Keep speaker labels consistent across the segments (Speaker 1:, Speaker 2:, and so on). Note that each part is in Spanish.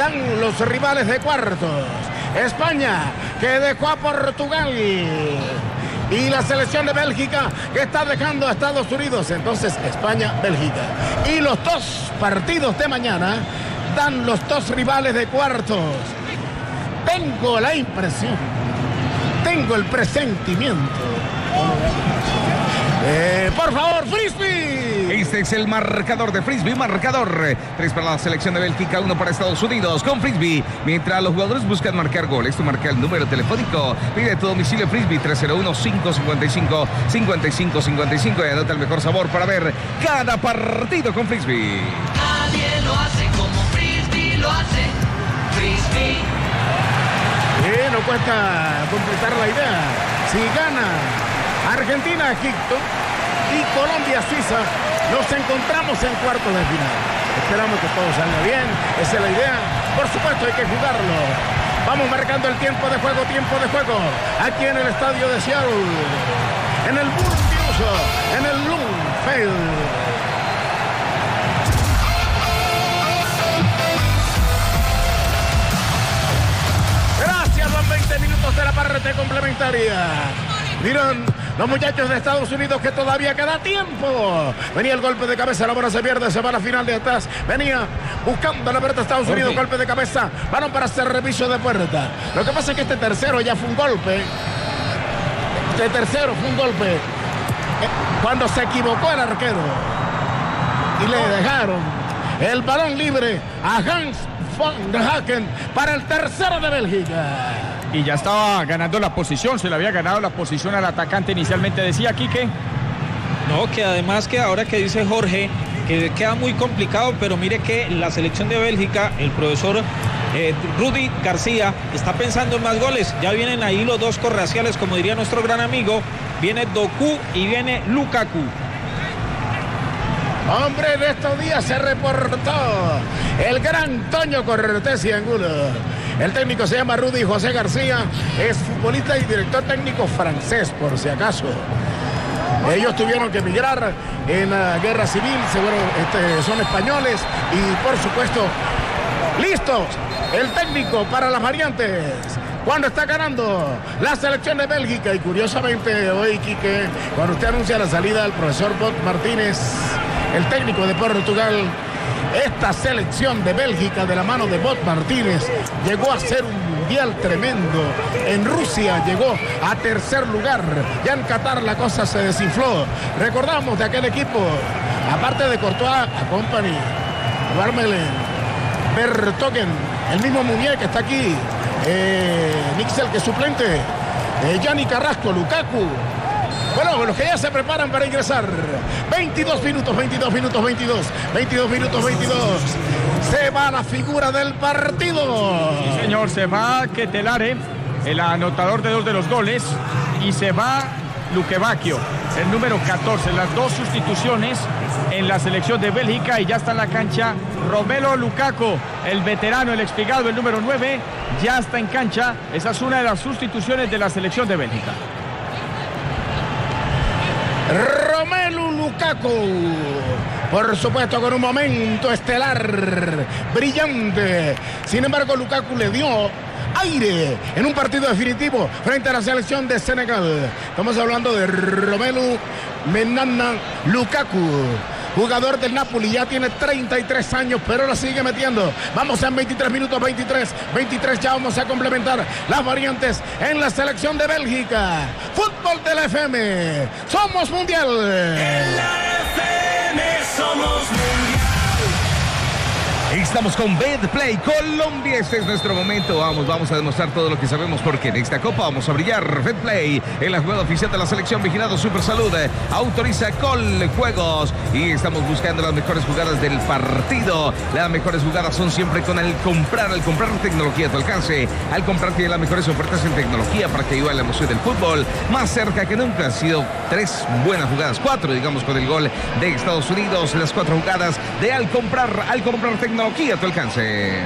Speaker 1: van los rivales de cuartos. España, que dejó a Portugal, y la selección de Bélgica, que está dejando a Estados Unidos. Entonces, España, Bélgica. Y los dos partidos de mañana dan los dos rivales de cuartos. Tengo la impresión, tengo el presentimiento. Por favor, Frisbee.
Speaker 2: Este es el marcador de Frisbee. Marcador 3 para la selección de Bélgica, 1 para Estados Unidos. Con Frisbee, mientras los jugadores buscan marcar goles, tú marca el número telefónico. Pide tu domicilio Frisbee 301-555-5555 y anota el mejor sabor para ver cada partido con Frisbee.
Speaker 3: Nadie lo hace como Frisbee lo hace. Frisbee.
Speaker 1: No cuesta completar la idea. Si gana Argentina, Egipto y Colombia, Suiza, nos encontramos en cuartos de final. Esperamos que todo salga bien, esa es la idea. Por supuesto hay que jugarlo. Vamos marcando el tiempo de juego, aquí en el estadio de Seattle, en el Multiuso, en el Bloomfield. Gracias, los 20 minutos de la parte complementaria. Miren, los muchachos de Estados Unidos que todavía queda tiempo. Venía el golpe de cabeza, la bola se pierde, se va a la final de atrás. Venía buscando la puerta Estados Unidos, golpe de cabeza. Balón para hacer reviso de puerta. Lo que pasa es que este tercero ya fue un golpe. Cuando se equivocó el arquero. Y le dejaron el balón libre a Hans van der Haken para el tercero de Bélgica.
Speaker 4: Y ya estaba ganando la posición, se le había ganado la posición al atacante inicialmente, decía Quique.
Speaker 5: No, que además que ahora que dice Jorge, que queda muy complicado, pero mire que la selección de Bélgica, el profesor Rudy García, está pensando en más goles. Ya vienen ahí los dos correaciales, como diría nuestro gran amigo, viene Doku y viene Lukaku.
Speaker 1: Hombre, en estos días se reportó el gran Toño Cortés y Angulo. El técnico se llama Rudy José García, es futbolista y director técnico francés, por si acaso. Ellos tuvieron que emigrar en la guerra civil, son españoles y por supuesto, listos, el técnico para las variantes. Cuando está ganando la selección de Bélgica y curiosamente hoy, Quique, cuando usted anuncia la salida del profesor Bob Martínez, el técnico de Portugal, esta selección de Bélgica de la mano de Bob Martínez llegó a ser un mundial tremendo. En Rusia llegó a tercer lugar. Ya en Qatar la cosa se desinfló. Recordamos de aquel equipo, aparte de Courtois, a Company, Warmelen, Vertonghen, el mismo Munier que está aquí, Nixel que es suplente, Gianni Carrasco, Lukaku. Bueno, los que ya se preparan para ingresar. 22 minutos. Se va la figura del partido.
Speaker 4: Sí, señor, se va Ketelare, el anotador de 2 de los goles, y se va Lukebakio, el número 14. Las dos sustituciones en la selección de Bélgica y ya está en la cancha Romelu Lukaku, el veterano, el expigado, el número 9, ya está en cancha. Esa es una de las sustituciones de la selección de Bélgica.
Speaker 1: Romelu Lukaku, por supuesto con un momento estelar, brillante. Sin embargo, Lukaku le dio aire en un partido definitivo frente a la selección de Senegal. Estamos hablando de Romelu Menana Lukaku, jugador del Napoli, ya tiene 33 años, pero la sigue metiendo. Vamos en 23 minutos, 23, ya vamos a complementar las variantes en la selección de Bélgica. Fútbol de la FM, somos mundial.
Speaker 3: En la FM somos mundial.
Speaker 2: Estamos con Betplay Colombia, este es nuestro momento, vamos a demostrar todo lo que sabemos porque en esta copa vamos a brillar. Betplay, en la jugada oficial de la selección, vigilado Supersalud, autoriza Coljuegos y estamos buscando las mejores jugadas del partido. Las mejores jugadas son siempre con el comprar tecnología a tu alcance. Al comprar tiene las mejores ofertas en tecnología para que ayude a la emoción del fútbol más cerca que nunca. Han sido 3 buenas jugadas, 4 digamos con el gol de Estados Unidos, las 4 jugadas de al comprar tecnología a tu alcance.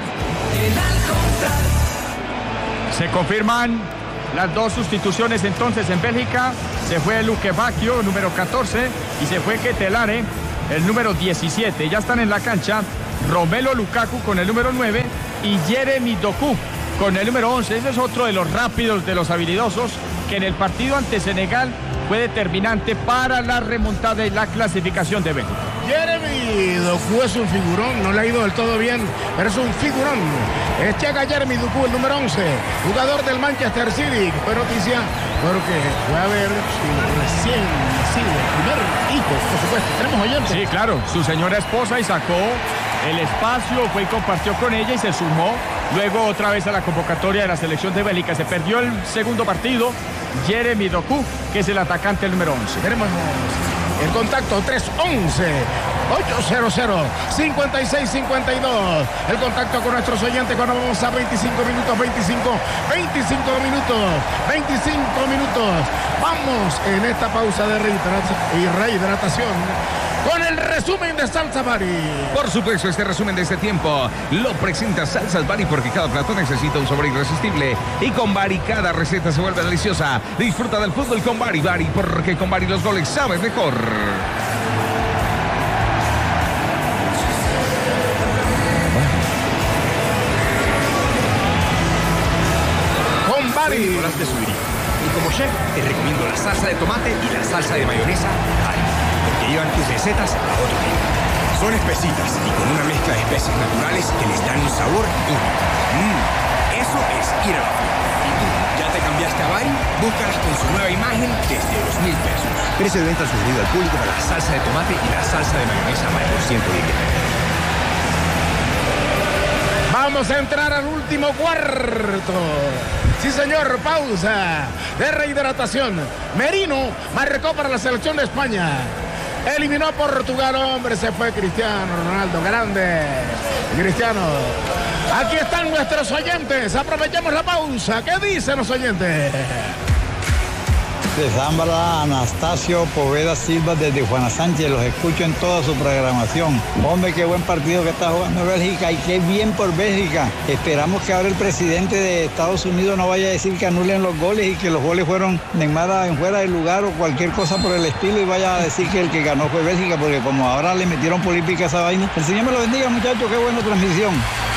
Speaker 4: Se confirman las dos sustituciones entonces en Bélgica. Se fue Lukebakio, número 14, y se fue Ketelare, el número 17. Ya están en la cancha Romelu Lukaku con el número 9 y Jeremy Doku con el número 11. Ese es otro de los rápidos, de los habilidosos, que en el partido ante Senegal fue determinante para la remontada y la clasificación de Bélgica.
Speaker 1: Jeremy Doku es un figurón, no le ha ido del todo bien, pero es un figurón. Llega Jeremy Doku, el número 11, jugador del Manchester City. Fue noticia porque fue a ver su recién nacido primer hijo, por supuesto. ¿Tenemos oyentes?
Speaker 4: Sí, claro, su señora esposa, y sacó el espacio, fue y compartió con ella y se sumó luego otra vez a la convocatoria de la selección de Bélgica. Se perdió el segundo partido. Jeremy Doku, que es el atacante, el número 11.
Speaker 1: Tenemos el contacto 311-800-5652. El contacto con nuestros oyentes cuando vamos a 25 minutos. Vamos en esta pausa de rehidratación con el resumen de Salsas Bari.
Speaker 2: Por supuesto, este resumen de este tiempo lo presenta Salsas Bari, porque cada plato necesita un sabor irresistible. Y con Bari cada receta se vuelve deliciosa. Disfruta del fútbol con Bari, porque con Bari los goles saben mejor.
Speaker 1: Con Bari.
Speaker 6: Nicolás de Subirí. Y como chef, te recomiendo la salsa de tomate y la salsa de mayonesa Bari, porque llevan tus recetas a otro nivel. Son espesitas y con una mezcla de especies naturales que les dan un sabor único. Eso es ir a la fiesta. ¿Y tú, ya te cambiaste a Bari? Búscalas con su nueva imagen desde los 1,000 pesos. Precio de venta sugerido al público para la salsa de tomate y la salsa de mayonesa Bari por 110.
Speaker 1: Vamos a entrar al último cuarto. Sí, señor, pausa de rehidratación. Merino marcó para la selección de España. Eliminó a Portugal, hombre, se fue Cristiano Ronaldo, grande Cristiano. Aquí están nuestros oyentes, aprovechemos la pausa. ¿Qué dicen los oyentes?
Speaker 7: De Zambala, Anastasio Poveda Silva desde Juana Sánchez, los escucho en toda su programación. Hombre, qué buen partido que está jugando Bélgica y qué bien por Bélgica. Esperamos que ahora el presidente de Estados Unidos no vaya a decir que anulen los goles y que los goles fueron en fuera de lugar o cualquier cosa por el estilo, y vaya a decir que el que ganó fue Bélgica, porque como ahora le metieron política a esa vaina. El Señor me lo bendiga, muchachos, qué buena transmisión.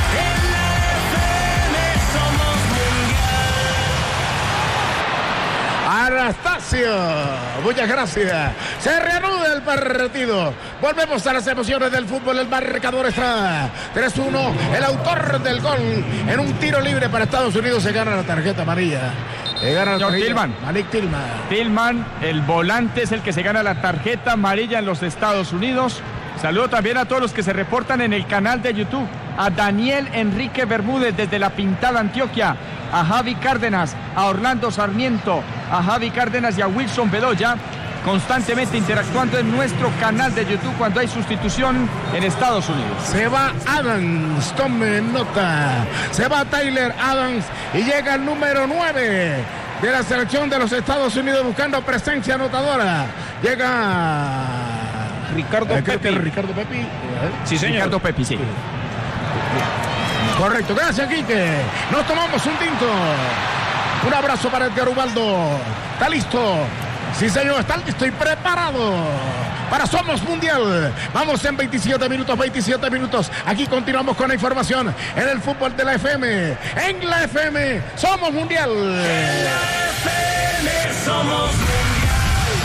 Speaker 1: Anastasio, muchas gracias. Se reanuda el partido. Volvemos a las emociones del fútbol. El marcador está 3-1. El autor del gol en un tiro libre para Estados Unidos se gana la tarjeta amarilla.
Speaker 4: Señor Tillman.
Speaker 1: Malik Tillman.
Speaker 4: Tillman, el volante, es el que se gana la tarjeta amarilla en los Estados Unidos. Saludo también a todos los que se reportan en el canal de YouTube. A Daniel Enrique Bermúdez desde La Pintada, Antioquia. A Javi Cárdenas, a Orlando Sarmiento, a Javi Cárdenas y a Wilson Bedoya, constantemente interactuando en nuestro canal de YouTube cuando hay sustitución en Estados Unidos.
Speaker 1: Se va Adams, tome nota. Se va Tyler Adams y llega el número 9 de la selección de los Estados Unidos buscando presencia anotadora. Llega
Speaker 5: Ricardo Pepi.
Speaker 1: Ricardo Pepi.
Speaker 5: Sí, señor.
Speaker 4: Ricardo Pepi, sí.
Speaker 1: Correcto, gracias, Quique. Nos tomamos un tinto. Un abrazo para Edgar Ubaldo. ¿Está listo? Sí, señor, está listo y preparado para Somos Mundial. Vamos en 27 minutos. Aquí continuamos con la información en el fútbol de la FM. En la FM, Somos Mundial. En la FM, Somos Mundial.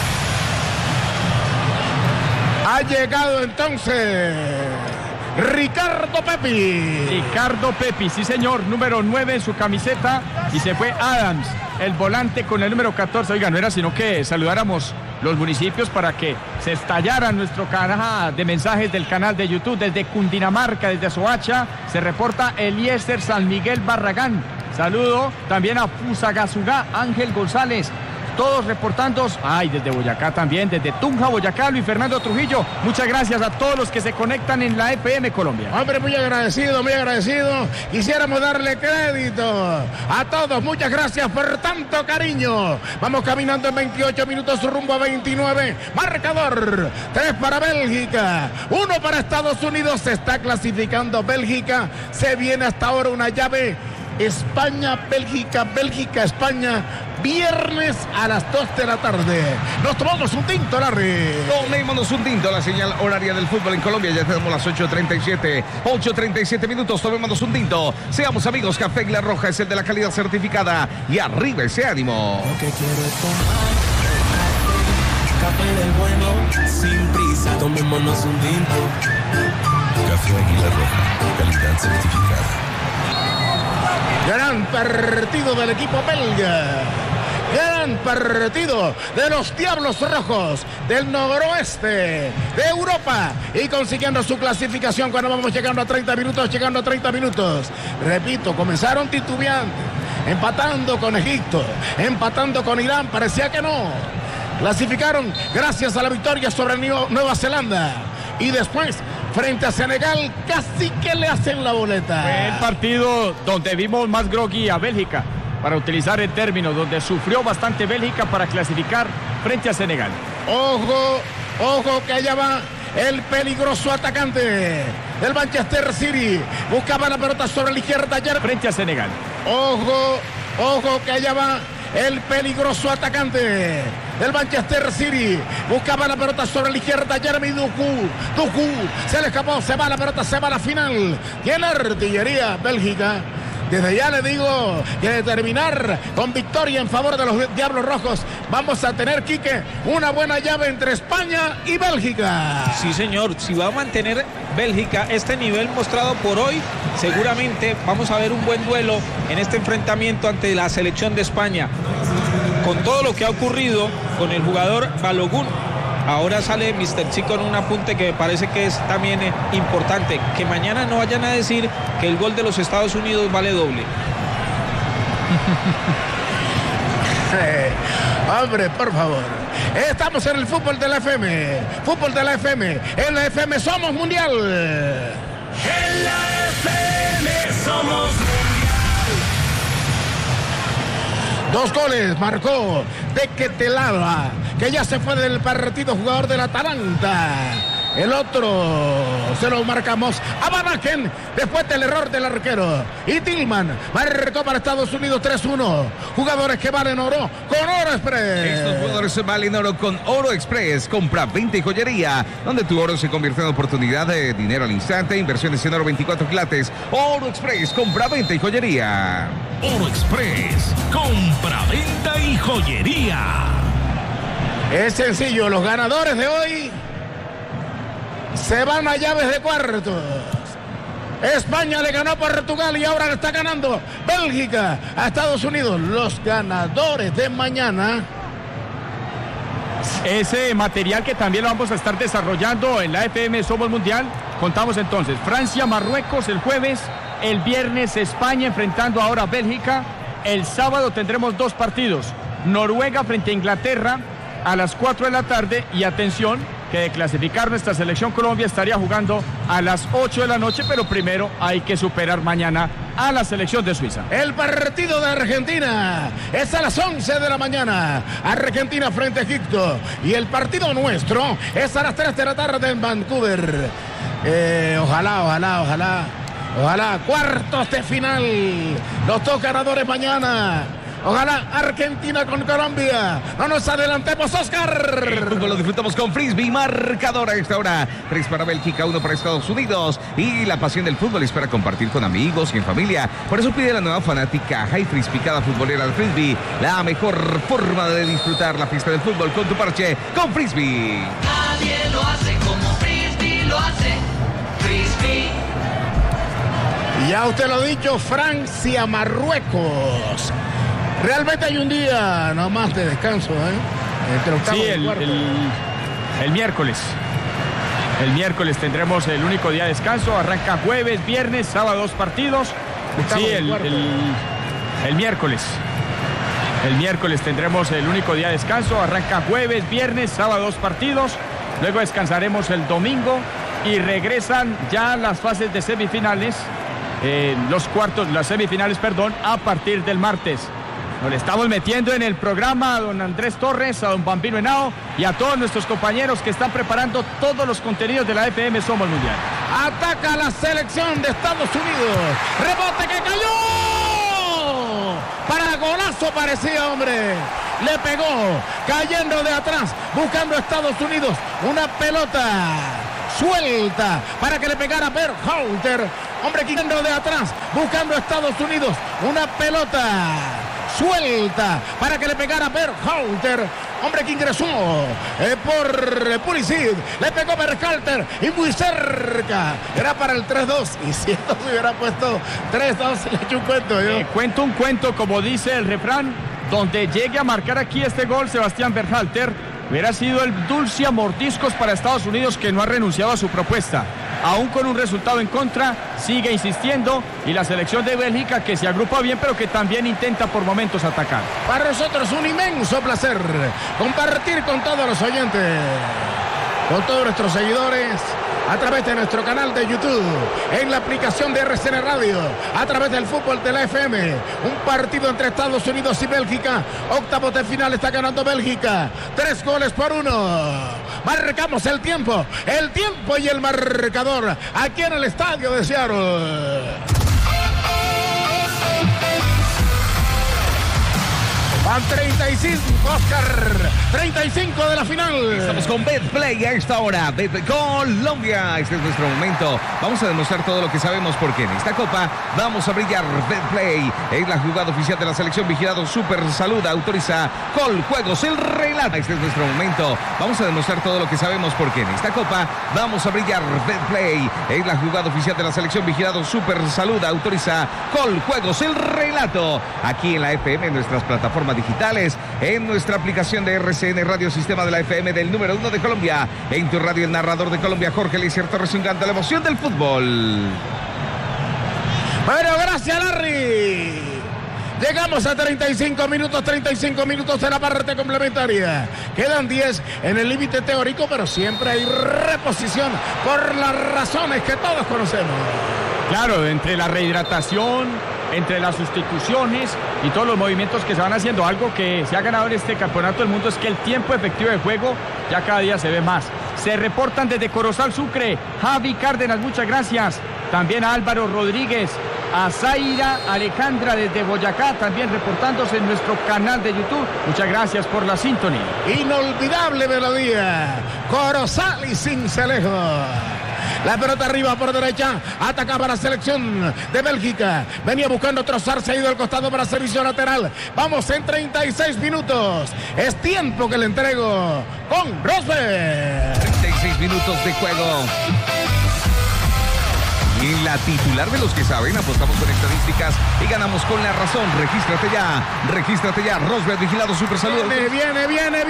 Speaker 1: Ha llegado entonces Ricardo Pepi,
Speaker 4: sí señor, número 9 en su camiseta, y se fue Adams, el volante con el número 14. Oiga, no era sino que saludáramos los municipios para que se estallara nuestro canal de mensajes del canal de YouTube. Desde Cundinamarca, desde Soacha, se reporta Eliezer San Miguel Barragán. Saludo también a Fusagasugá, Ángel González. Todos reportando, desde Boyacá también, desde Tunja, Boyacá, Luis Fernando Trujillo. Muchas gracias a todos los que se conectan en la FM Colombia.
Speaker 1: Hombre, muy agradecido. Quisiéramos darle crédito a todos. Muchas gracias por tanto cariño. Vamos caminando en 28 minutos rumbo a 29. Marcador, 3 para Bélgica, 1 para Estados Unidos. Se está clasificando Bélgica. Se viene hasta ahora una llave España, Bélgica, España, viernes a las 2 de la tarde. Nos tomamos un tinto, Larry.
Speaker 2: Tomémonos un tinto, la señal horaria del fútbol en Colombia. Ya tenemos las 8:37 minutos. Tomémonos un tinto. Seamos amigos, Café Águila Roja es el de la calidad certificada. Y arriba ese ánimo.
Speaker 8: Lo que quiero es tomar café del bueno, sin prisa, tomémonos un tinto.
Speaker 9: Café Águila Roja, calidad certificada.
Speaker 1: Gran partido del equipo belga. Gran partido de los Diablos Rojos del noroeste de Europa y consiguiendo su clasificación cuando vamos llegando a 30 minutos. Repito, comenzaron titubeando, empatando con Egipto, empatando con Irán, parecía que no. Clasificaron gracias a la victoria sobre Nueva Zelanda y después frente a Senegal casi que le hacen la boleta.
Speaker 4: Fue el partido donde vimos más groggy a Bélgica, para utilizar el término, donde sufrió bastante Bélgica para clasificar frente a Senegal.
Speaker 1: Ojo que allá va el peligroso atacante del Manchester City. Buscaba la pelota sobre la izquierda ayer
Speaker 4: frente a Senegal.
Speaker 1: Ojo que allá va el peligroso atacante del Manchester City. Buscaba la pelota sobre la izquierda Jeremy Doku. Se le escapó, se va la pelota, se va a la final. Tiene artillería Bélgica. Desde ya le digo que de terminar con victoria en favor de los Diablos Rojos, vamos a tener, Quique, una buena llave entre España y Bélgica.
Speaker 5: Sí, señor. Si va a mantener Bélgica este nivel mostrado por hoy, seguramente vamos a ver un buen duelo en este enfrentamiento ante la selección de España. Con todo lo que ha ocurrido con el jugador Balogun, ahora sale Mr. Chi con un apunte que me parece que es también importante. Que mañana no vayan a decir que el gol de los Estados Unidos vale doble.
Speaker 1: Hombre, por favor. Estamos en el fútbol de la FM. Fútbol de la FM. En la FM somos mundial.
Speaker 8: En la FM somos mundial.
Speaker 1: 2 goles marcó de Ketelava, que ya se fue del partido, jugador del Atalanta. El otro se lo marcamos a Van Aken después del error del arquero. Y Tillman marcó para Estados Unidos 3-1. Jugadores que valen oro con Oro Express.
Speaker 2: Estos jugadores valen oro con Oro Express. Compra, venta y joyería, donde tu oro se convierte en oportunidad de dinero al instante. Inversiones en oro 24 quilates. Oro Express, compra, venta y joyería.
Speaker 9: Oro Express, compra, venta y joyería.
Speaker 1: Es sencillo, los ganadores de hoy se van a llaves de cuartos. España le ganó a Portugal y ahora le está ganando Bélgica a Estados Unidos. Los ganadores de mañana.
Speaker 4: Ese material que también lo vamos a estar desarrollando en la FM Somos Mundial. Contamos entonces Francia, Marruecos el jueves, el viernes España enfrentando ahora a Bélgica. El sábado tendremos 2 partidos. Noruega frente a Inglaterra a las 4 de la tarde y atención, que de clasificar nuestra selección Colombia estaría jugando a las 8 de la noche, pero primero hay que superar mañana a la selección de Suiza.
Speaker 1: El partido de Argentina es a las 11 de la mañana. Argentina frente a Egipto. Y el partido nuestro es a las 3 de la tarde en Vancouver. Ojalá. Cuartos de final. Los 2 ganadores mañana. Ojalá Argentina con Colombia. No nos adelantemos, Oscar.
Speaker 2: El fútbol lo disfrutamos con Frisbee. Marcador a esta hora. 3 para Bélgica, 1 para Estados Unidos. Y la pasión del fútbol es para compartir con amigos y en familia. Por eso pide la nueva fanática High Frisbee, cada futbolera del Frisbee. La mejor forma de disfrutar la fiesta del fútbol con tu parche con Frisbee.
Speaker 3: Nadie lo hace como Frisbee lo hace. Frisbee.
Speaker 1: Ya usted lo ha dicho, Francia, Marruecos. Realmente hay un día nomás de descanso, entre octavos y cuartos.
Speaker 4: El miércoles. El miércoles tendremos el único día de descanso. Arranca jueves, viernes, sábado 2 partidos. Sí, el miércoles. El miércoles tendremos el único día de descanso. Arranca jueves, viernes, sábado 2 partidos. Luego descansaremos el domingo y regresan ya las fases de semifinales. Las semifinales, a partir del martes. Nos le estamos metiendo en el programa a don Andrés Torres, a don Bambino Henao y a todos nuestros compañeros que están preparando todos los contenidos de la FM Somos Mundial.
Speaker 1: Ataca la selección de Estados Unidos. Rebote que cayó para golazo parecía, hombre. Le pegó, cayendo de atrás, buscando a Estados Unidos. Una pelota suelta para que le pegara Berhalter. Hombre, quitando de atrás, buscando a Estados Unidos. Una pelota suelta para que le pegara Berhalter. Hombre que ingresó por Pulisic. Le pegó Berhalter y muy cerca. Era para el 3-2. Y si esto se hubiera puesto 3-2, le he hecho un cuento yo.
Speaker 4: Cuento un cuento, como dice el refrán. Donde llegue a marcar aquí este gol Sebastián Berhalter, hubiera sido el dulce a mordiscos para Estados Unidos, que no ha renunciado a su propuesta. Aún con un resultado en contra, sigue insistiendo, y la selección de Bélgica, que se agrupa bien, pero que también intenta por momentos atacar.
Speaker 1: Para nosotros un inmenso placer compartir con todos los oyentes, con todos nuestros seguidores, a través de nuestro canal de YouTube, en la aplicación de RCN Radio, a través del fútbol de la FM. Un partido entre Estados Unidos y Bélgica. Octavos de final, está ganando Bélgica. 3-1. Marcamos el tiempo y el marcador aquí en el estadio de Seattle. Van 35, Oscar. 35 de la final.
Speaker 2: Estamos con Betplay a esta hora. Betplay Colombia. Este es nuestro momento. Vamos a demostrar todo lo que sabemos, porque en esta copa vamos a brillar. Betplay es la jugada oficial de la selección. Vigilado Super Salud. Autoriza Coljuegos. El relato. Este es nuestro momento. Vamos a demostrar todo lo que sabemos, porque en esta copa vamos a brillar. Betplay es la jugada oficial de la selección. Vigilado Super Salud. Autoriza Coljuegos. El relato. Aquí en la FM, en nuestras plataformas digitales, en nuestra aplicación de RCN Radio, sistema de la FM del número 1 de Colombia, en tu radio, el narrador de Colombia, Jorge Eliezer Torres, un canta la emoción del fútbol.
Speaker 1: Bueno, gracias, Larry. Llegamos a 35 minutos de la parte complementaria. Quedan 10 en el límite teórico, pero siempre hay reposición por las razones que todos conocemos.
Speaker 4: Claro, entre la rehidratación, entre las sustituciones y todos los movimientos que se van haciendo. Algo que se ha ganado en este campeonato del mundo es que el tiempo efectivo de juego ya cada día se ve más. Se reportan desde Corozal, Sucre, Javi Cárdenas, muchas gracias. También a Álvaro Rodríguez, a Zaira Alejandra desde Boyacá, también reportándose en nuestro canal de YouTube. Muchas gracias por la sintonía.
Speaker 1: Inolvidable melodía, Corozal y Cincelejo. La pelota arriba por derecha, atacaba la selección de Bélgica. Venía buscando trozar, se ha ido al costado para servicio lateral. Vamos en 36 minutos. Es tiempo que le entrego con Rosberg.
Speaker 2: 36 minutos de juego. Y la titular de los que saben, apostamos con estadísticas y ganamos con la razón. Regístrate ya. Rosberg, vigilado Super Salud.
Speaker 1: Viene.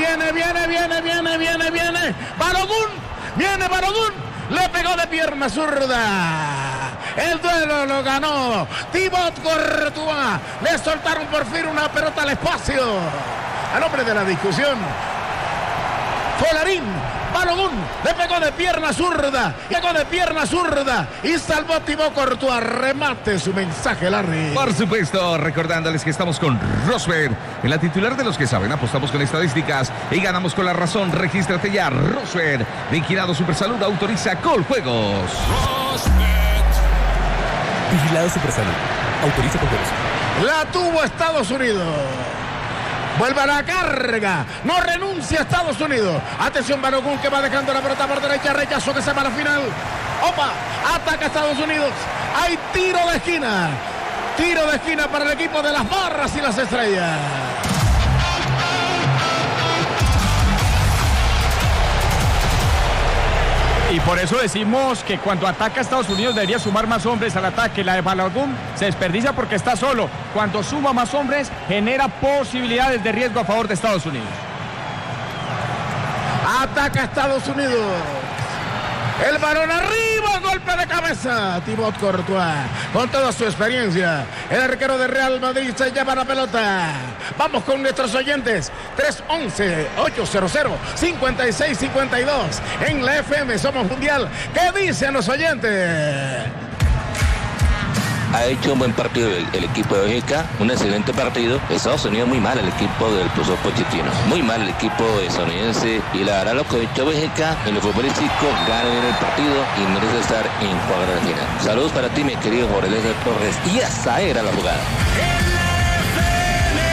Speaker 1: Balogun. Le pegó de pierna zurda. El duelo lo ganó Thibaut Courtois. Le soltaron por fin una pelota al espacio. Al hombre de la discusión, Folarín. Balogun le pegó de pierna zurda. Y salvó Thibaut Courtois. Remate su mensaje, Larry.
Speaker 2: Por supuesto, recordándoles que estamos con Rosberg, en la titular de los que saben, apostamos con estadísticas y ganamos con la razón. Regístrate ya, Rosberg, vigilado Super Salud, autoriza Coljuegos.
Speaker 10: Vigilado Super Salud, autoriza Coljuegos.
Speaker 1: La tuvo Estados Unidos. Vuelve a la carga. No renuncia a Estados Unidos. Atención, Balogun, que va dejando la pelota por derecha. Rechazó, que se va a la final. Opa, ataca a Estados Unidos. Hay tiro de esquina. Tiro de esquina para el equipo de las Barras y las Estrellas.
Speaker 4: Y por eso decimos que cuando ataca a Estados Unidos debería sumar más hombres al ataque. La de Balogun se desperdicia porque está solo. Cuando suma más hombres, genera posibilidades de riesgo a favor de Estados Unidos.
Speaker 1: Ataca a Estados Unidos. El balón arriba, golpe de cabeza. Thibaut Courtois, con toda su experiencia. El arquero de Real Madrid se lleva la pelota. Vamos con nuestros oyentes. 311-800-5652. En la FM Somos Mundial. ¿Qué dicen los oyentes?
Speaker 11: Ha hecho un buen partido el equipo de Bélgica, un excelente partido. Estados Unidos muy mal el equipo del profesor Pochettino, muy mal el equipo estadounidense, y la verdad lo que ha hecho Bélgica en lo futbolístico, gana bien el partido y merece estar en cuadra final. Saludos para ti, mi querido Jorge Eliezer Torres, y esa era la jugada.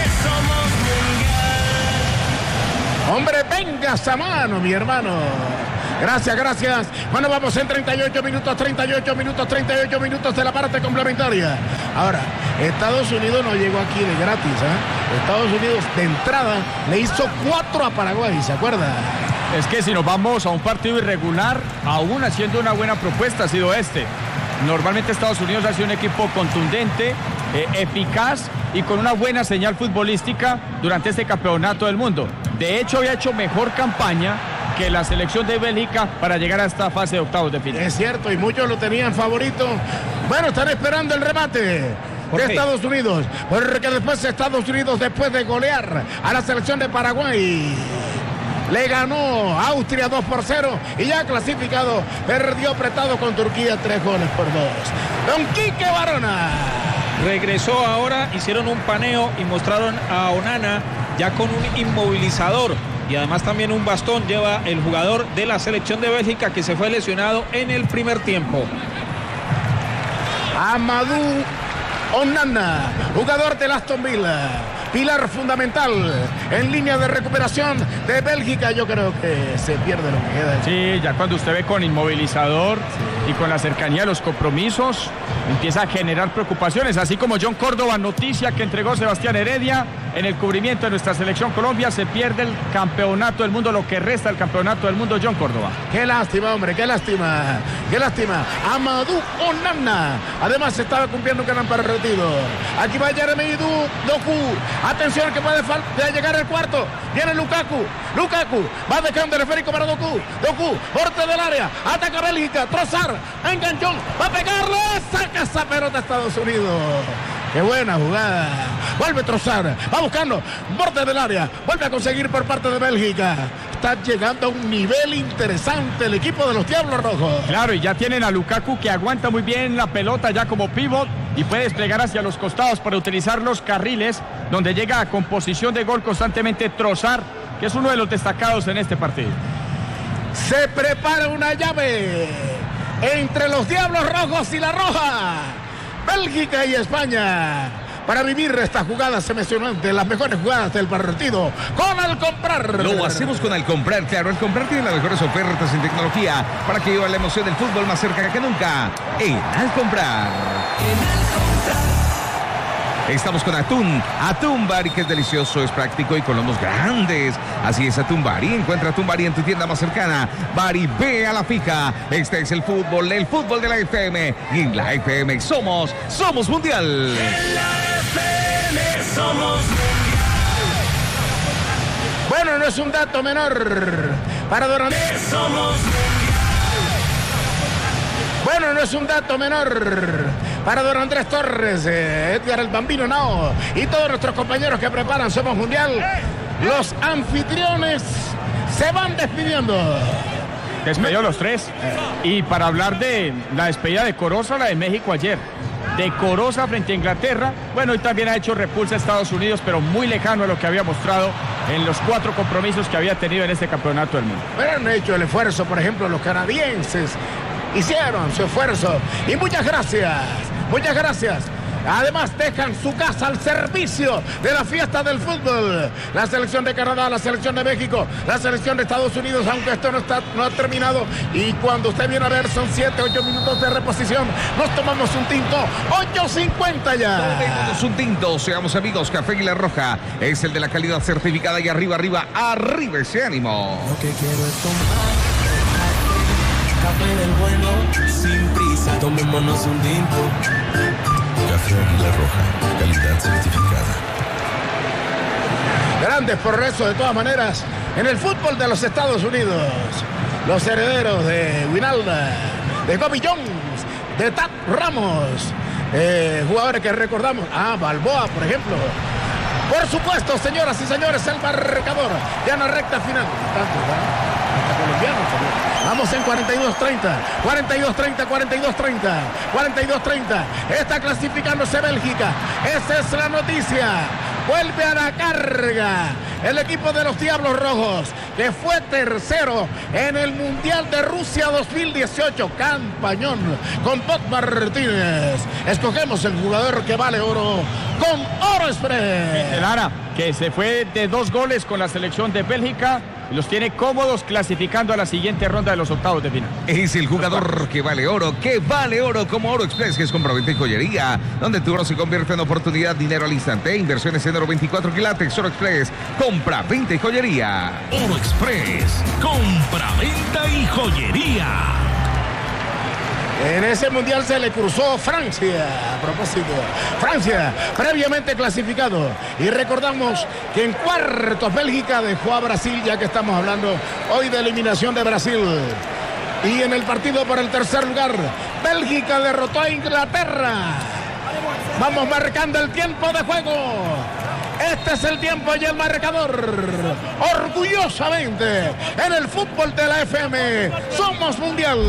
Speaker 1: Hombre, venga esa mano, mi hermano. Gracias. Bueno, vamos en 38 minutos de la parte complementaria. Ahora, Estados Unidos no llegó aquí de gratis, ¿eh? Estados Unidos de entrada le hizo 4 a Paraguay, ¿se acuerda?
Speaker 4: Es que si nos vamos a un partido irregular, aún haciendo una buena propuesta ha sido este. Normalmente Estados Unidos ha sido un equipo contundente, eficaz y con una buena señal futbolística durante este campeonato del mundo. De hecho, había hecho mejor campaña que la selección de Bélgica para llegar a esta fase de octavos de final.
Speaker 1: Es cierto, y muchos lo tenían favorito. Bueno, están esperando el remate de Estados Unidos, porque después Estados Unidos, después de golear a la selección de Paraguay, le ganó a Austria 2-0 y ya clasificado, perdió apretado con Turquía 3-2. Don Quique Barona.
Speaker 5: Regresó ahora, hicieron un paneo y mostraron a Onana ya con un inmovilizador. Y además también un bastón lleva el jugador de la selección de Bélgica que se fue lesionado en el primer tiempo.
Speaker 1: Amadou Onana, jugador del Aston Villa, pilar fundamental en línea de recuperación de Bélgica. Yo creo que se pierde lo que queda.
Speaker 4: Sí, ya cuando usted ve con inmovilizador y con la cercanía de los compromisos, empieza a generar preocupaciones, así como John Córdoba, noticia que entregó Sebastián Heredia en el cubrimiento de nuestra selección Colombia. Se pierde el campeonato del mundo, lo que resta del campeonato del mundo, John Córdoba.
Speaker 1: Qué lástima, hombre, qué lástima. Amadou Onana, además estaba cumpliendo un gran partido. Aquí va Jeremy Doku. Atención que puede llegar el cuarto. Viene Lukaku, va dejando el esférico para Doku, borde del área, ataca Bélgica, Trossard, enganchón, va a pegarle, saca esa pelota a Estados Unidos. Qué buena jugada. Vuelve Trossard, va buscando, borde del área, vuelve a conseguir por parte de Bélgica. Está llegando a un nivel interesante el equipo de los Diablos Rojos.
Speaker 4: Claro, y ya tienen a Lukaku que aguanta muy bien la pelota ya como pívot y puede desplegar hacia los costados para utilizar los carriles, donde llega con posición de gol constantemente Trossard, que es uno de los destacados en este partido.
Speaker 1: Se prepara una llave entre los Diablos Rojos y la Roja, Bélgica y España, para vivir estas jugadas emocionantes, las mejores jugadas del partido con Alcomprar.
Speaker 2: Lo hacemos con Alcomprar, claro. Alcomprar tiene las mejores ofertas en tecnología para que viva la emoción del fútbol más cerca que nunca. En Alcomprar. Estamos con Atún Bari, que es delicioso, es práctico y con lomos grandes. Así es, Atún Bari. Encuentra Atún Bari en tu tienda más cercana. Bari, ve a la fija. Este es el fútbol de la FM. Y en la FM somos mundial.
Speaker 8: En la FM somos mundial.
Speaker 1: Bueno, no es un dato menor para Don Andrés.
Speaker 8: Somos
Speaker 1: Bueno, no es un dato menor para Don Andrés Torres, Edgar el Bambino Nao y todos nuestros compañeros que preparan Somos Mundial. Los anfitriones se van despidiendo.
Speaker 4: Despedió los tres. Y para hablar de la despedida decorosa, la de México ayer. Decorosa frente a Inglaterra. Bueno, y también ha hecho repulsa a Estados Unidos, pero muy lejano a lo que había mostrado en los 4 compromisos que había tenido en este campeonato del mundo.
Speaker 1: Pero han hecho el esfuerzo, por ejemplo, los canadienses hicieron su esfuerzo. Y muchas gracias. Además dejan su casa al servicio de la fiesta del fútbol. La selección de Canadá, la selección de México, la selección de Estados Unidos, aunque esto no ha terminado. Y cuando usted viene a ver, son 7-8 minutos de reposición. Nos tomamos un tinto, 8:50 ya.
Speaker 2: Tomémonos un tinto, seamos amigos. Café Águila Roja es el de la calidad certificada. Y arriba ese ánimo.
Speaker 8: Lo que quiero es tomar café del bueno, sin prisa. Tomémonos un tinto.
Speaker 9: Café Águila Roja, calidad certificada.
Speaker 1: Grandes progresos de todas maneras en el fútbol de los Estados Unidos. Los herederos de Winalda, de Bobby Jones, de Tat Ramos, jugadores que recordamos. Balboa, por ejemplo. Por supuesto, señoras y señores, el marcador ya en la recta final. Vamos en 42-30. Está clasificándose Bélgica. Esa es la noticia. Vuelve a la carga el equipo de los Diablos Rojos, que fue tercero en el Mundial de Rusia 2018. Campañón con Bob Martínez. Escogemos el jugador que vale oro con Oro Express.
Speaker 4: Lara, que se fue de 2 goles con la selección de Bélgica y los tiene cómodos clasificando a la siguiente ronda de los octavos de final.
Speaker 2: Es el jugador que vale oro como Oro Express, que es compra-venta y joyería, donde tu oro se convierte en oportunidad, dinero al instante. Inversiones en oro 24 quilates. Oro Express, compra-venta y joyería.
Speaker 12: Oro Express, compra-venta y joyería.
Speaker 1: En ese mundial se le cruzó Francia, a propósito. Francia, previamente clasificado. Y recordamos que en cuartos Bélgica dejó a Brasil, ya que estamos hablando hoy de eliminación de Brasil. Y en el partido por el tercer lugar, Bélgica derrotó a Inglaterra. Vamos marcando el tiempo de juego. Este es el tiempo y el marcador. Orgullosamente, en el fútbol de la FM, somos mundial.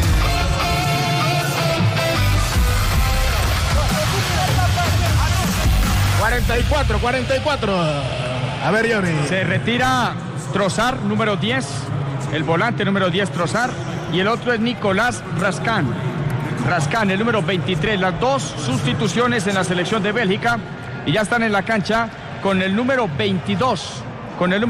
Speaker 1: 44. A ver, Johnny.
Speaker 4: Se retira Trossard, número 10. El volante número 10, Trossard. Y el otro es Nicolás Rascan, el número 23. Las 2 sustituciones en la selección de Bélgica. Y ya están en la cancha con el número 22. Con el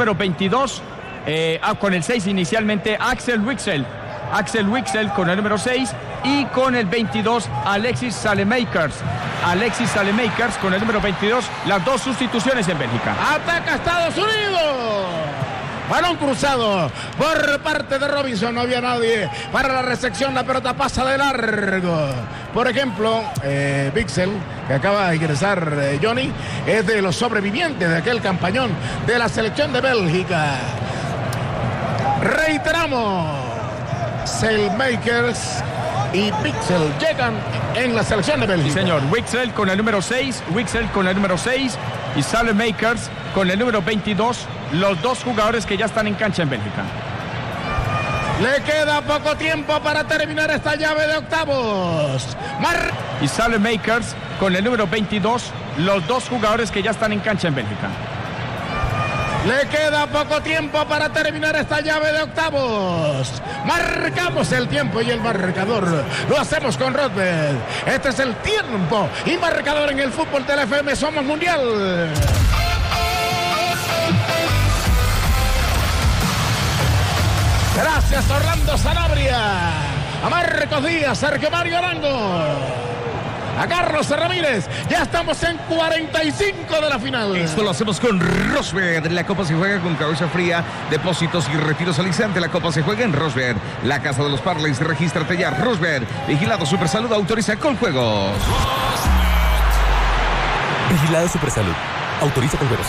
Speaker 4: 6 inicialmente, Axel Witsel con el número 6. Y con el 22, Alexis Saelemaekers con el número 22, las 2 sustituciones en Bélgica.
Speaker 1: Ataca Estados Unidos. Balón cruzado por parte de Robinson, no había nadie para la recepción, la pelota pasa de largo. Por ejemplo, Witsel, que acaba de ingresar, Johnny, es de los sobrevivientes de aquel campañón de la selección de Bélgica. Reiteramos, Saelemaekers y Witsel llegan en la selección de Bélgica.
Speaker 4: Sí, señor. Witsel con el número 6 y Saelemaekers con el número 22, los 2 jugadores que ya están en cancha en Bélgica.
Speaker 1: Le queda poco tiempo para terminar esta llave de octavos.
Speaker 4: Y Saelemaekers con el número 22, los 2 jugadores que ya están en cancha en Bélgica.
Speaker 1: Le queda poco tiempo para terminar esta llave de octavos. Marcamos el tiempo y el marcador. Lo hacemos con Rodbell. Este es el tiempo y marcador en el fútbol de la FM. Somos mundial. Gracias Orlando Sanabria. A Marcos Díaz, Sergio Mario Arango. A Carlos Ramírez, ya estamos en 45 de la final.
Speaker 2: Esto lo hacemos con Rosberg. La Copa se juega con cabeza fría, depósitos y retiros al instante. La Copa se juega en Rosberg, la casa de los parlays. Regístrate ya, Rosberg. Vigilado Supersalud, autoriza Coljuegos.
Speaker 10: Vigilado Supersalud, autoriza Coljuegos.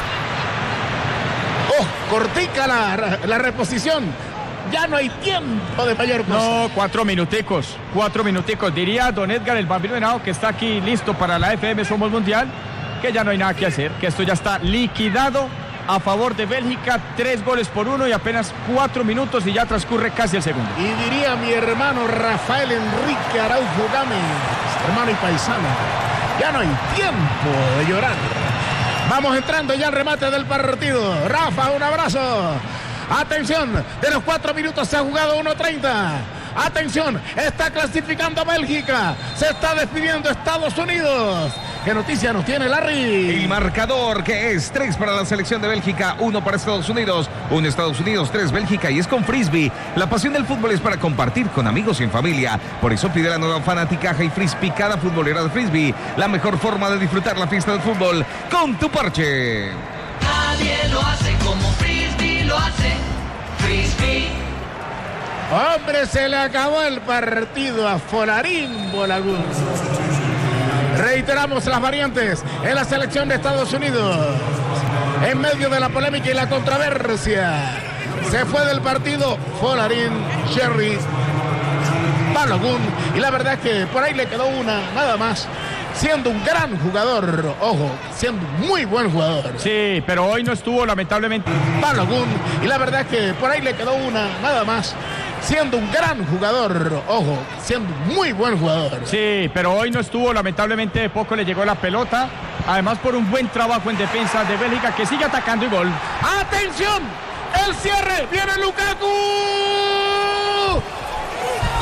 Speaker 1: Cortica la reposición. Ya no hay tiempo de mayor cosa.
Speaker 4: No, 4 minuticos. Diría don Edgar el Bambino Henao, que está aquí listo para la FM Somos Mundial, que ya no hay nada que hacer, que esto ya está liquidado a favor de Bélgica. 3-1 y apenas 4 minutos y ya transcurre casi el segundo.
Speaker 1: Y diría mi hermano Rafael Enrique Araujo Gámez, hermano y paisano, ya no hay tiempo de llorar. Vamos entrando ya al remate del partido. Rafa, un abrazo. Atención, de los 4 minutos se ha jugado 1:30. Atención, está clasificando Bélgica. Se está despidiendo Estados Unidos. ¿Qué noticia nos tiene Larry?
Speaker 2: El marcador, que es 3 para la selección de Bélgica, 1 para Estados Unidos, 1 Estados Unidos, 3 Bélgica, y es con Frisbee. La pasión del fútbol es para compartir con amigos y en familia. Por eso pide la nueva Fanaticaja y Frisbee, cada futbolera de Frisbee. La mejor forma de disfrutar la fiesta del fútbol con tu parche.
Speaker 3: Nadie lo hace como Frisbee lo hace. Frisbee.
Speaker 1: Hombre, se le acabó el partido a Folarín Bolagún. Reiteramos las variantes en la selección de Estados Unidos. En medio de la polémica y la controversia, se fue del partido Folarín, Sherry, Balogun, y la verdad es que por ahí le quedó una, nada más. Siendo un gran jugador, ojo, siendo un muy buen jugador.
Speaker 4: Sí, pero hoy no estuvo lamentablemente
Speaker 1: Balogun, y la verdad es que por ahí le quedó una, nada más. Siendo un gran jugador, ojo, siendo un muy buen jugador.
Speaker 4: Sí, pero hoy no estuvo, lamentablemente poco le llegó la pelota. Además por un buen trabajo en defensa de Bélgica, que sigue atacando y gol.
Speaker 1: ¡Atención! El cierre, viene Lukaku.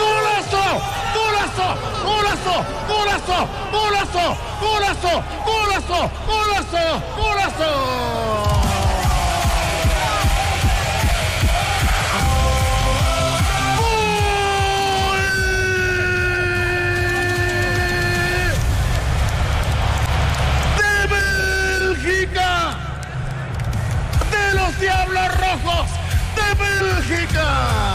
Speaker 1: ¡Golazo! ¡Golazo! ¡Golazo! ¡Golazo! ¡Golazo! ¡Golazo! ¡Golazo! ¡Golazo! ¡Golazo! De los Diablos Rojos de Bélgica,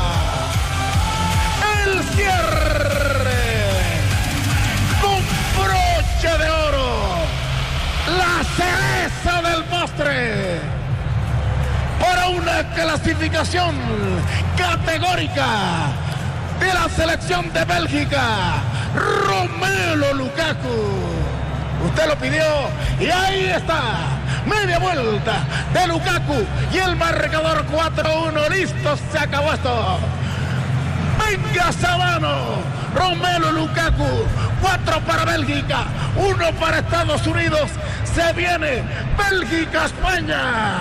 Speaker 1: el cierre con broche de oro, la cereza del postre para una clasificación categórica de la selección de Bélgica. Romelu Lukaku, usted lo pidió y ahí está. Media vuelta de Lukaku y el marcador 4-1. Listo, se acabó esto. Venga Sabano, Romelu Lukaku. 4 para Bélgica, 1 para Estados Unidos. Se viene Bélgica-España.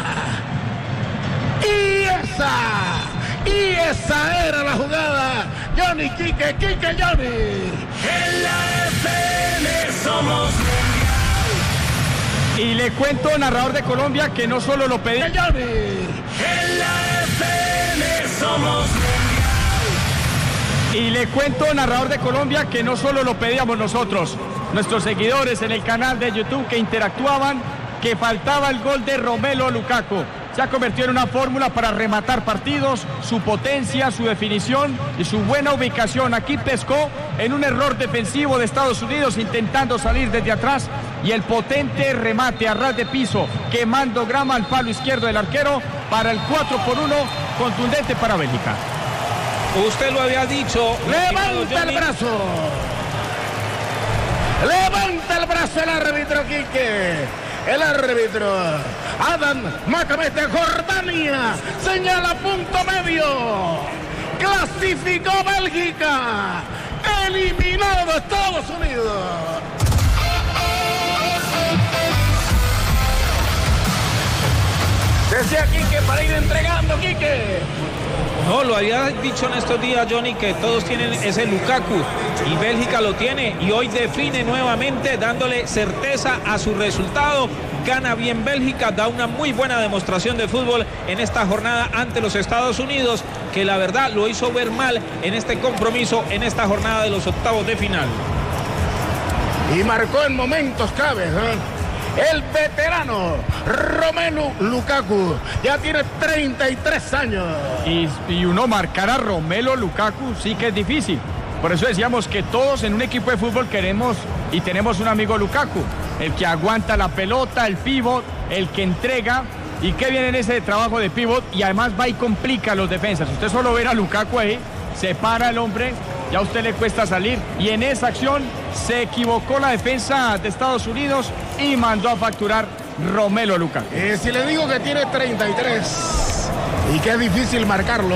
Speaker 1: Y esa era la jugada. Johnny, Quique, Johnny.
Speaker 8: En la FM somos
Speaker 4: Y le cuento, narrador de Colombia, que no solo lo pedí.
Speaker 8: en la FM somos
Speaker 4: Y le cuento, narrador de Colombia, que no solo lo pedíamos nosotros, nuestros seguidores en el canal de YouTube que interactuaban, que faltaba el gol de Romelu Lukaku. Se ha convertido en una fórmula para rematar partidos, su potencia, su definición y su buena ubicación. Aquí pescó en un error defensivo de Estados Unidos intentando salir desde atrás y el potente remate a ras de piso, quemando grama al palo izquierdo del arquero para el 4-1, contundente para Bélgica.
Speaker 5: Usted lo había dicho.
Speaker 1: Levanta el brazo. Levanta el brazo el árbitro, Quique. El árbitro Adam Maccamet de Jordania señala punto medio. Clasificó Bélgica. Eliminado Estados Unidos. Decía Quique para ir entregando, Quique.
Speaker 5: No, lo había dicho en estos días, Johnny, que todos tienen ese Lukaku y Bélgica lo tiene y hoy define nuevamente dándole certeza a su resultado. Gana bien Bélgica, da una muy buena demostración de fútbol en esta jornada ante los Estados Unidos, que la verdad lo hizo ver mal en este compromiso, en esta jornada de los octavos de final.
Speaker 1: Y marcó en momentos claves, el veterano Romelu Lukaku. Ya tiene 33 años.
Speaker 4: Y uno marcar a Romelu Lukaku sí que es difícil. Por eso decíamos que todos en un equipo de fútbol queremos y tenemos un amigo Lukaku. El que aguanta la pelota, el pívot, el que entrega. Y que viene en ese trabajo de pívot y además va y complica a los defensas. Usted solo ve a Lukaku ahí, se para el hombre, ya a usted le cuesta salir. Y en esa acción se equivocó la defensa de Estados Unidos y mandó a facturar Romelu Lukaku.
Speaker 1: Si le digo que tiene 33 y que es difícil marcarlo.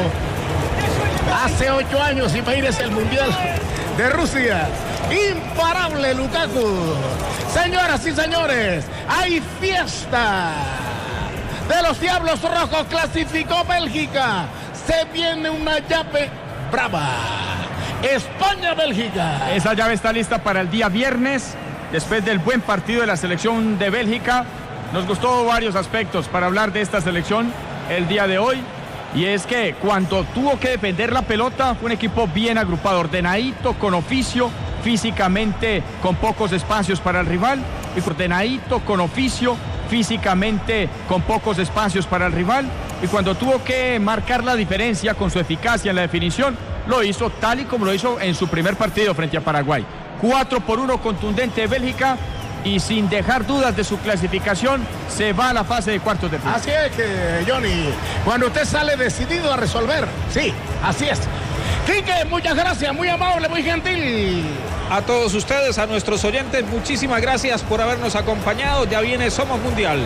Speaker 1: Hace 8 años, imagínese el Mundial de Rusia. Imparable Lukaku. Señoras y señores, hay fiesta de los Diablos Rojos. Clasificó Bélgica. Se viene una llave brava. España-Bélgica.
Speaker 4: Esa llave está lista para el día viernes, después del buen partido de la selección de Bélgica. Nos gustó varios aspectos para hablar de esta selección el día de hoy. Y es que cuando tuvo que defender la pelota, fue un equipo bien agrupado, ordenadito, con oficio, físicamente con pocos espacios para el rival. Y ordenadito, con oficio, físicamente con pocos espacios para el rival. Y cuando tuvo que marcar la diferencia con su eficacia en la definición, lo hizo tal y como lo hizo en su primer partido frente a Paraguay. 4-1 contundente de Bélgica y sin dejar dudas de su clasificación, se va a la fase de cuartos de final.
Speaker 1: Así es que, Johnny, cuando usted sale decidido a resolver, sí, así es. Quique, muchas gracias, muy amable, muy gentil.
Speaker 5: A todos ustedes, a nuestros oyentes, muchísimas gracias por habernos acompañado. Ya viene Somos Mundial.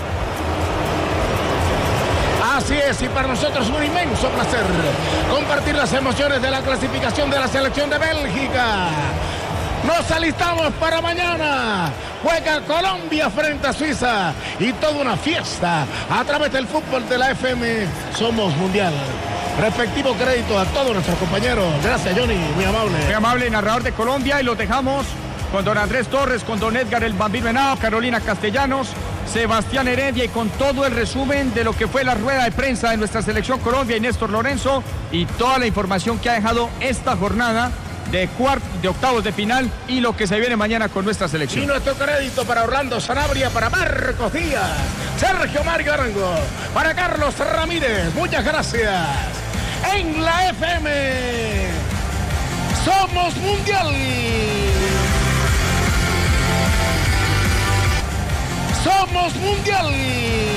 Speaker 1: Así es, y para nosotros un inmenso placer compartir las emociones de la clasificación de la selección de Bélgica. Nos alistamos para mañana. Juega Colombia frente a Suiza y toda una fiesta a través del fútbol de la FM Somos Mundial. Respectivo crédito a todos nuestros compañeros. Gracias, Johnny, muy amable.
Speaker 4: Muy amable, narrador de Colombia, y los dejamos con don Andrés Torres, con don Edgar el Bambino Henao, Carolina Castellanos, Sebastián Heredia y con todo el resumen de lo que fue la rueda de prensa de nuestra selección Colombia y Néstor Lorenzo y toda la información que ha dejado esta jornada de octavos de final y lo que se viene mañana con nuestra selección.
Speaker 1: Y nuestro crédito para Orlando Sanabria, para Marcos Díaz, Sergio Mario Arango, para Carlos Ramírez, muchas gracias. En la FM somos mundial. Somos mundial.